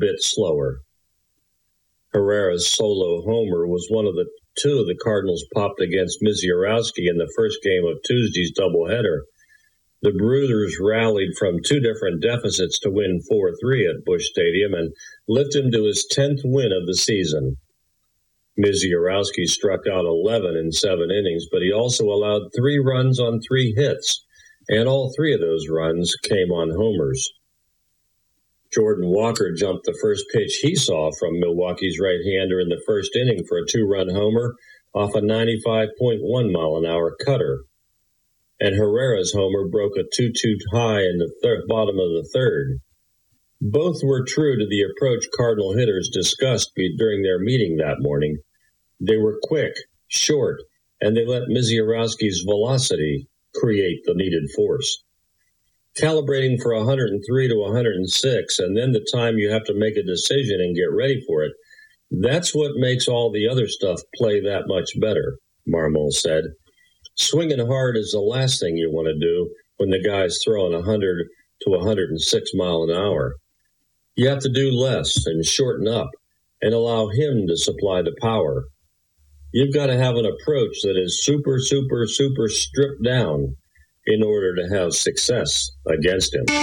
bit slower. Herrera's solo homer was one of the two the Cardinals popped against Misiorowski in the first game of Tuesday's doubleheader. The Brewers rallied from two different deficits to win 4-3 at Busch Stadium and lift him to his 10th win of the season. Misiorowski struck out 11 in 7 innings, but he also allowed 3 runs on 3 hits, and all 3 of those runs came on homers. Jordan Walker jumped the first pitch he saw from Milwaukee's right-hander in the first inning for a 2-run homer off a 95.1-mile-an-hour cutter. And Herrera's homer broke a 2-2 high in the bottom of the third. Both were true to the approach Cardinal hitters discussed during their meeting that morning. They were quick, short, and they let Misiorowski's velocity create the needed force. Calibrating for 103 to 106, and then the time you have to make a decision and get ready for it, that's what makes all the other stuff play that much better, Marmol said. Swinging hard is the last thing you want to do when the guy's throwing 100 to 106 mile an hour. You have to do less and shorten up and allow him to supply the power. You've got to have an approach that is super stripped down in order to have success against him.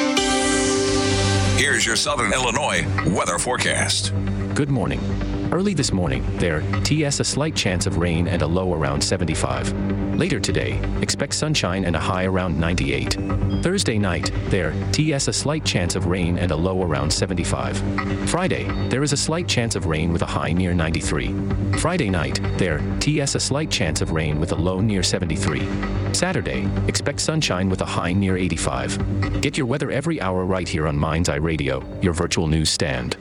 Here's your Southern Illinois weather forecast. Good morning. Early this morning, there, TS a slight chance of rain and a low around 75. Later today, expect sunshine and a high around 98. Thursday night, there, TS a slight chance of rain and a low around 75. Friday, there is a slight chance of rain with a high near 93. Friday night, there, TS a slight chance of rain with a low near 73. Saturday, expect sunshine with a high near 85. Get your weather every hour right here on Mind's Eye Radio, your virtual news stand.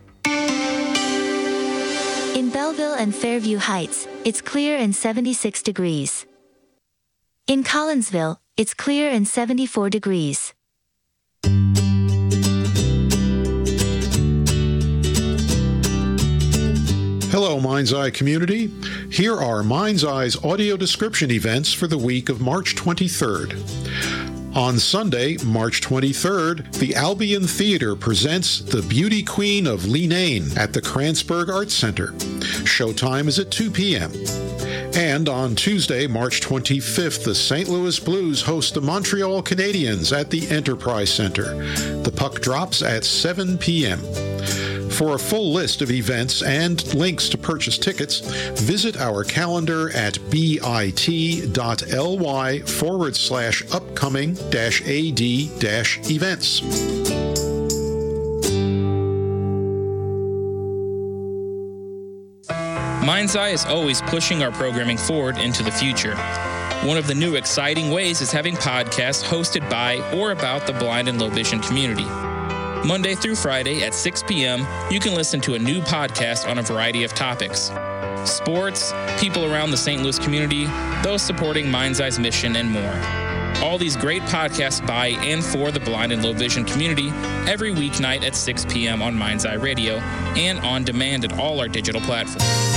In Belleville and Fairview Heights, it's clear and 76 degrees. In Collinsville, it's clear and 74 degrees. Hello, Mind's Eye community. Here are Mind's Eye's audio description events for the week of March 23rd. On Sunday, March 23rd, the Albion Theater presents The Beauty Queen of Leenane at the Kranzberg Arts Center. Showtime is at 2 p.m. And on Tuesday, March 25th, the St. Louis Blues host the Montreal Canadiens at the Enterprise Center. The puck drops at 7 p.m. For a full list of events and links to purchase tickets, visit our calendar at bit.ly/upcoming-ad-events. Mind's Eye is always pushing our programming forward into the future. One of the new exciting ways is having podcasts hosted by or about the blind and low vision community. Monday through Friday at 6 p.m., you can listen to a new podcast on a variety of topics. Sports, people around the St. Louis community, those supporting Mind's Eye's mission, and more. All these great podcasts by and for the blind and low vision community every weeknight at 6 p.m. on Mind's Eye Radio and on demand at all our digital platforms.